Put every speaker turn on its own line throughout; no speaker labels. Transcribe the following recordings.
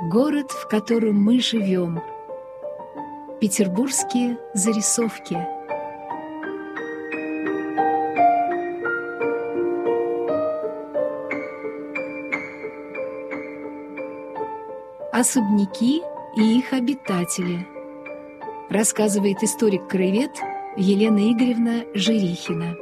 Город, в котором мы живем. Петербургские зарисовки. Особняки и их обитатели. Рассказывает историк-краевед Елена Игоревна Жирихина.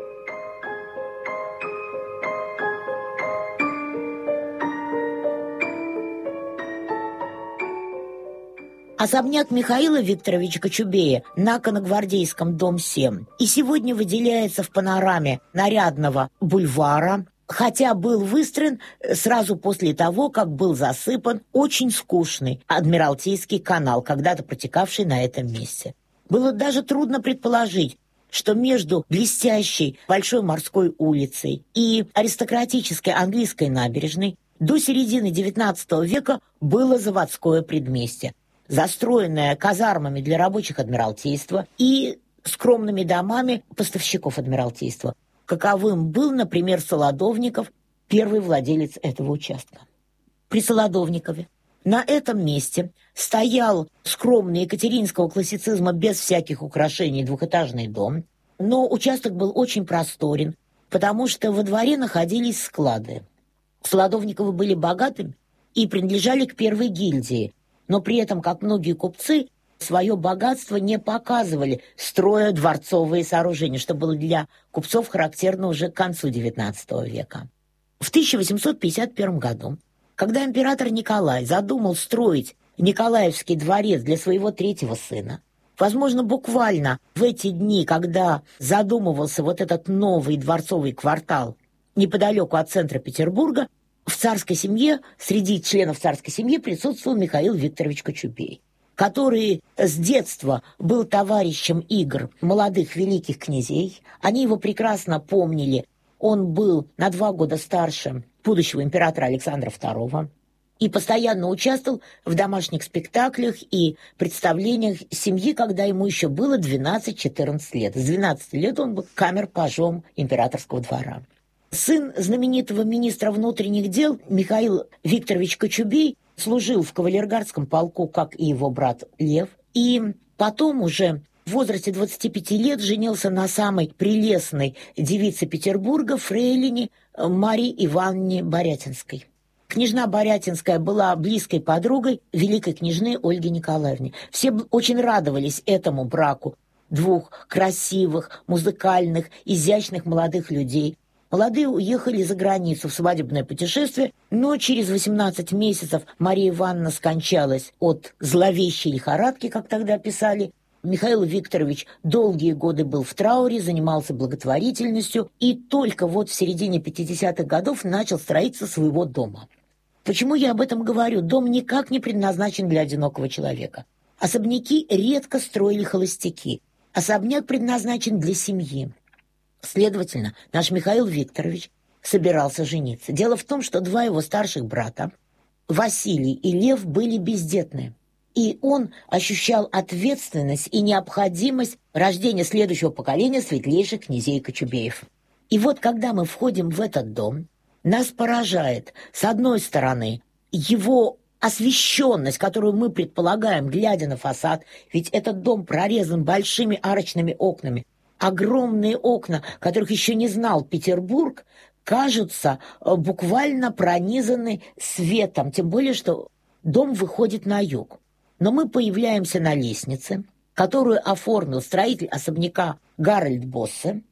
Особняк Михаила Викторовича Кочубея на Конногвардейском, дом 7, и сегодня выделяется в панораме нарядного бульвара, хотя был выстроен сразу после того, как был засыпан очень скучный Адмиралтейский канал, когда-то протекавший на этом месте. Было даже трудно предположить, что между блестящей Большой морской улицей и аристократической английской набережной до середины XIX века было заводское предместье, застроенная казармами для рабочих Адмиралтейства и скромными домами поставщиков Адмиралтейства, каковым был, например, Солодовников, первый владелец этого участка. При Солодовникове на этом месте стоял скромный екатеринского классицизма без всяких украшений двухэтажный дом, но участок был очень просторен, потому что во дворе находились склады. Солодовниковы были богатыми и принадлежали к первой гильдии, но при этом, как многие купцы, свое богатство не показывали, строя дворцовые сооружения, что было для купцов характерно уже к концу XIX века. В 1851 году, когда император Николай задумал строить Николаевский дворец для своего третьего сына, возможно, буквально в эти дни, когда задумывался вот этот новый дворцовый квартал неподалеку от центра Петербурга, в царской семье, среди членов царской семьи присутствовал Михаил Викторович Кочубей, который с детства был товарищем игр молодых великих князей. Они его прекрасно помнили. Он был на 2 года старше будущего императора Александра II и постоянно участвовал в домашних спектаклях и представлениях семьи, когда ему еще было 12-14 лет. С 12 лет он был камер-пажом императорского двора. Сын знаменитого министра внутренних дел Михаил Викторович Кочубей служил в кавалергардском полку, как и его брат Лев, и потом уже в возрасте 25 лет женился на самой прелестной девице Петербурга, фрейлине Марии Ивановне Борятинской. Княжна Борятинская была близкой подругой великой княжны Ольги Николаевны. Все очень радовались этому браку двух красивых, музыкальных, изящных молодых людей. Молодые уехали за границу в свадебное путешествие, но через 18 месяцев Мария Ивановна скончалась от зловещей лихорадки, как тогда писали. Михаил Викторович долгие годы был в трауре, занимался благотворительностью и только вот в середине 50-х годов начал строительство своего дома. Почему я об этом говорю? Дом никак не предназначен для одинокого человека. Особняки редко строили холостяки. Особняк предназначен для семьи. Следовательно, наш Михаил Викторович собирался жениться. Дело в том, что 2 его старших брата, Василий и Лев, были бездетны. И он ощущал ответственность и необходимость рождения следующего поколения светлейших князей Кочубеев. И вот когда мы входим в этот дом, нас поражает, с одной стороны, его освещенность, которую мы предполагаем, глядя на фасад, ведь этот дом прорезан большими арочными окнами. Огромные окна, которых еще не знал Петербург, кажутся буквально пронизаны светом, тем более, что дом выходит на юг. Но мы появляемся на лестнице, которую оформил строитель особняка Гарольд Боссе,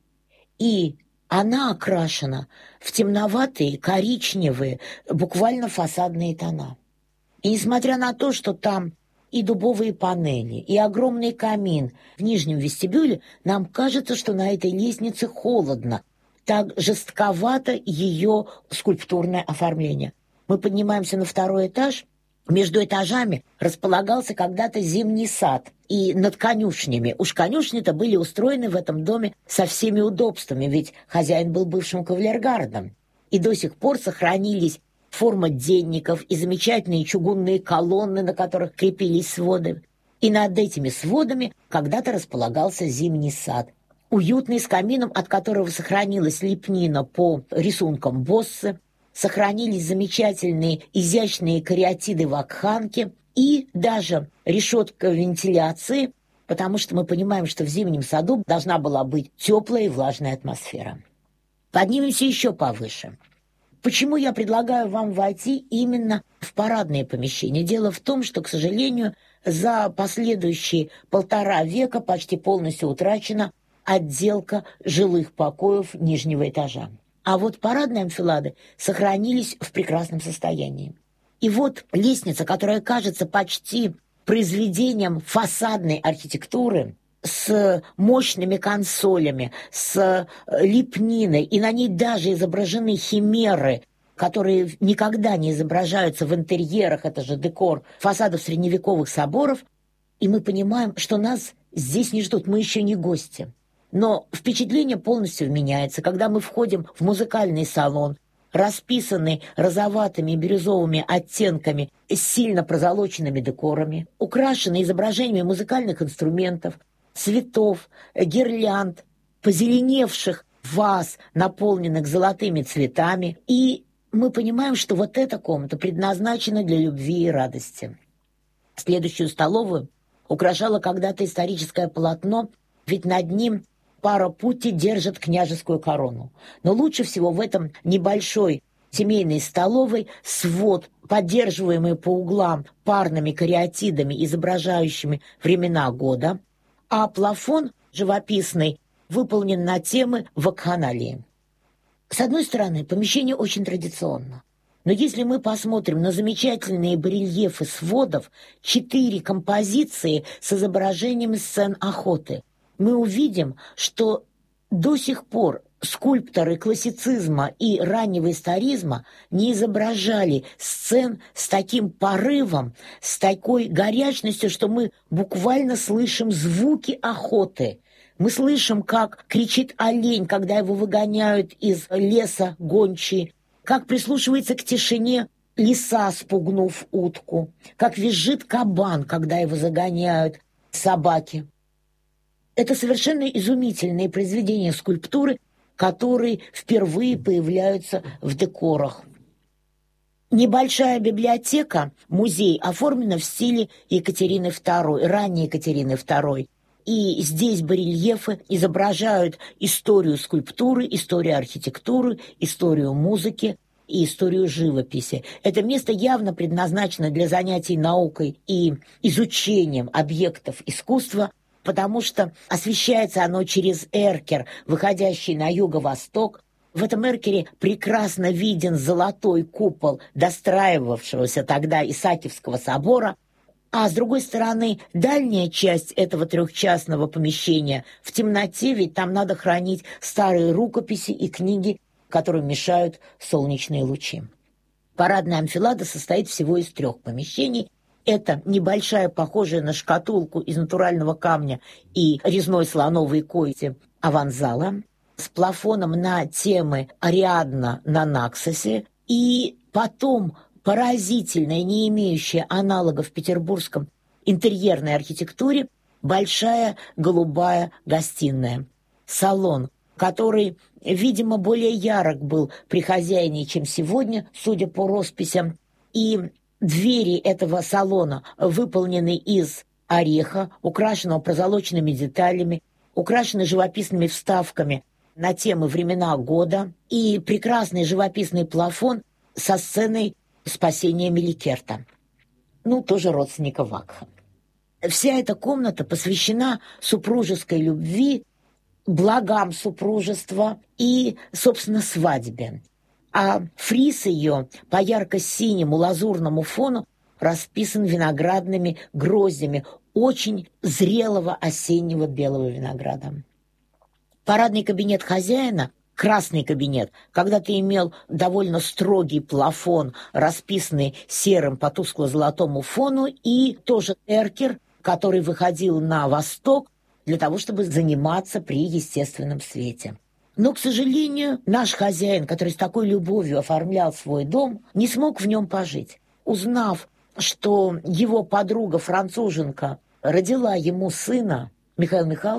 и она окрашена в темноватые, коричневые, буквально фасадные тона. И несмотря на то, что там и дубовые панели, и огромный камин в нижнем вестибюле, нам кажется, что на этой лестнице холодно. Так жестковато ее скульптурное оформление. Мы поднимаемся на 2-й этаж. Между этажами располагался когда-то зимний сад. И над конюшнями. Уж конюшни-то были устроены в этом доме со всеми удобствами, ведь хозяин был бывшим кавалергардом. И до сих пор сохранились форма денников и замечательные чугунные колонны, на которых крепились своды. И над этими сводами когда-то располагался зимний сад, уютный, с камином, от которого сохранилась лепнина по рисункам Боссе, сохранились замечательные изящные кариатиды вакханки и даже решетка вентиляции, потому что мы понимаем, что в зимнем саду должна была быть теплая и влажная атмосфера. Поднимемся еще повыше. Почему я предлагаю вам войти именно в парадные помещения? Дело в том, что, к сожалению, за последующие 1,5 века почти полностью утрачена отделка жилых покоев нижнего этажа. А вот парадные амфилады сохранились в прекрасном состоянии. И вот лестница, которая кажется почти произведением фасадной архитектуры, с мощными консолями, с лепниной, и на ней даже изображены химеры, которые никогда не изображаются в интерьерах, это же декор фасадов средневековых соборов, и мы понимаем, что нас здесь не ждут, мы еще не гости. Но впечатление полностью меняется, когда мы входим в музыкальный салон, расписанный розоватыми и бирюзовыми оттенками с сильно прозолоченными декорами, украшенный изображениями музыкальных инструментов, цветов, гирлянд, позеленевших ваз, наполненных золотыми цветами. И мы понимаем, что вот эта комната предназначена для любви и радости. Следующую столовую украшало когда-то историческое полотно, ведь над ним пара Путти держит княжескую корону. Но лучше всего в этом небольшой семейной столовой свод, поддерживаемый по углам парными кариатидами, изображающими времена года, а плафон живописный выполнен на темы вакханалии. С одной стороны, помещение очень традиционно. Но если мы посмотрим на замечательные барельефы сводов, 4 композиции с изображением сцен охоты, мы увидим, что до сих пор скульпторы классицизма и раннего историзма не изображали сцен с таким порывом, с такой горячностью, что мы буквально слышим звуки охоты. Мы слышим, как кричит олень, когда его выгоняют из леса гончие, как прислушивается к тишине лиса, спугнув утку, как визжит кабан, когда его загоняют собаки. Это совершенно изумительные произведения скульптуры, которые впервые появляются в декорах. Небольшая библиотека, музей, оформлена в стиле Екатерины II, ранней Екатерины II. И здесь барельефы изображают историю скульптуры, историю архитектуры, историю музыки и историю живописи. Это место явно предназначено для занятий наукой и изучением объектов искусства, потому что освещается оно через эркер, выходящий на юго-восток. В этом эркере прекрасно виден золотой купол достраивавшегося тогда Исаакиевского собора, а с другой стороны дальняя часть этого трехчастного помещения в темноте, ведь там надо хранить старые рукописи и книги, которым мешают солнечные лучи. Парадная амфилада состоит всего из 3 помещений. Это небольшая, похожая на шкатулку из натурального камня и резной слоновой кости аванзала с плафоном на темы Ариадна на Наксосе, и потом поразительная, не имеющая аналогов в петербургском интерьерной архитектуре, большая голубая гостиная. Салон, который, видимо, более ярок был при хозяине, чем сегодня, судя по росписям, и двери этого салона выполнены из ореха, украшенного позолоченными деталями, украшены живописными вставками на темы времена года, и прекрасный живописный плафон со сценой спасения Меликерта, тоже родственника Вакха. Вся эта комната посвящена супружеской любви, благам супружества и, собственно, свадьбе. А фриз ее по ярко-синему лазурному фону расписан виноградными гроздями очень зрелого осеннего белого винограда. Парадный кабинет хозяина, красный кабинет, когда-то имел довольно строгий плафон, расписанный серым по тускло-золотому фону, и тоже эркер, который выходил на восток для того, чтобы заниматься при естественном свете. Но, к сожалению, наш хозяин, который с такой любовью оформлял свой дом, не смог в нем пожить. Узнав, что его подруга-француженка родила ему сына, Михаила Михайловича,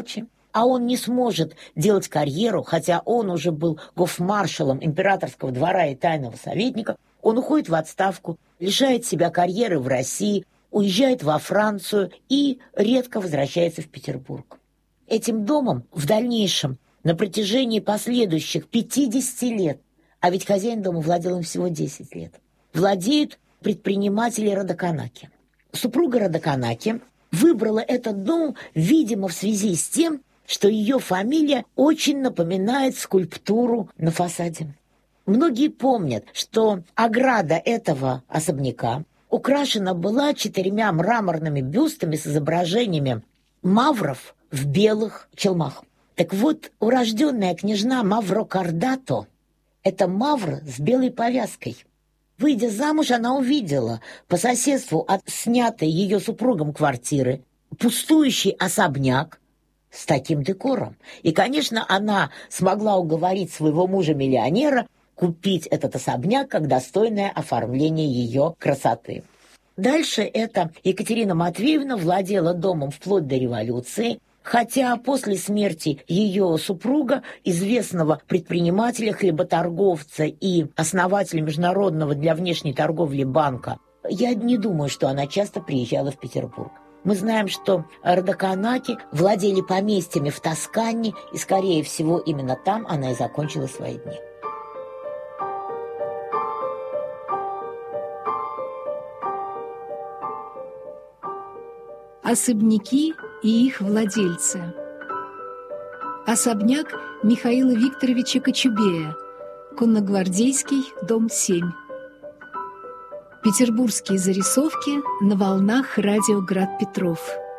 а он не сможет делать карьеру, хотя он уже был гофмаршалом императорского двора и тайного советника, он уходит в отставку, лишает себя карьеры в России, уезжает во Францию и редко возвращается в Петербург. Этим домом в дальнейшем, на протяжении последующих 50 лет, а ведь хозяин дома владел им всего 10 лет, владеют предприниматели Родоканаки. Супруга Родоканаки выбрала этот дом, видимо, в связи с тем, что ее фамилия очень напоминает скульптуру на фасаде. Многие помнят, что ограда этого особняка украшена была 4 мраморными бюстами с изображениями мавров в белых челмах. Так вот, урожденная княжна Маврокардато – это мавр с белой повязкой. Выйдя замуж, она увидела по соседству от снятой ее супругом квартиры пустующий особняк с таким декором. И, конечно, она смогла уговорить своего мужа-миллионера купить этот особняк как достойное оформление ее красоты. Дальше эта Екатерина Матвеевна владела домом вплоть до революции, хотя после смерти ее супруга, известного предпринимателя, хлеботорговца и основателя Международного для внешней торговли банка, я не думаю, что она часто приезжала в Петербург. Мы знаем, что Родоканаки владели поместьями в Тоскане, и, скорее всего, именно там она и закончила свои дни.
Особняки и их владельцы. Особняк Михаила Викторовича Кочубея, Конногвардейский, дом 7. Петербургские зарисовки на волнах радио «Град Петров».